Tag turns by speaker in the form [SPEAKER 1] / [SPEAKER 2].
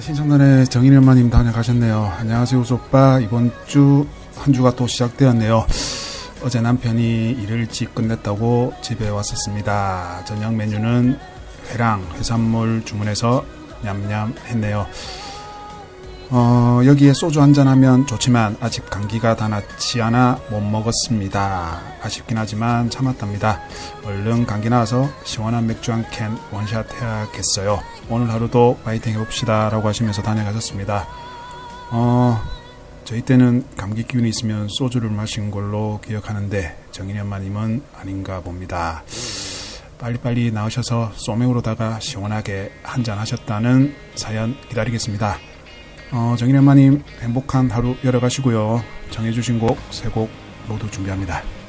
[SPEAKER 1] 신청단의 정인이 엄마님 다녀가셨네요. 안녕하세요, 우소오빠. 이번 주 한 주가 또 시작되었네요. 어제 남편이 일을 일찍 끝냈다고 집에 왔었습니다. 저녁 메뉴는 회랑 해산물 주문해서 냠냠 했네요. 여기에 소주 한잔하면 좋지만 아직 감기가 다 낫지 않아 못 먹었습니다. 아쉽긴 하지만 참았답니다. 얼른 감기 나와서 시원한 맥주 한 캔 원샷 해야겠어요. 오늘 하루도 파이팅 해봅시다 라고 하시면서 다녀가셨습니다. 저희 때는 감기 기운이 있으면 소주를 마신 걸로 기억하는데 정인이 엄마님은 아닌가 봅니다. 빨리빨리 나으셔서 소맥으로다가 시원하게 한잔 하셨다는 사연 기다리겠습니다. 정인이 엄마님 행복한 하루 열어가시고요. 정해주신 곡 세 곡 모두 준비합니다.